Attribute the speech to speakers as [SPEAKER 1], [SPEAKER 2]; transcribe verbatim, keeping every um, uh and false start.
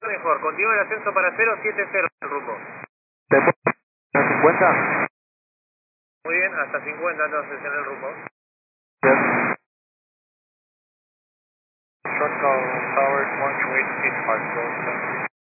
[SPEAKER 1] Mejor, continúa el ascenso para cero siete cero el rumbo.
[SPEAKER 2] Después, a cincuenta.
[SPEAKER 1] Muy bien, hasta cincuenta entonces en el rumbo.
[SPEAKER 2] Yes.
[SPEAKER 3] Short call, tower, one two eight feet, hard close.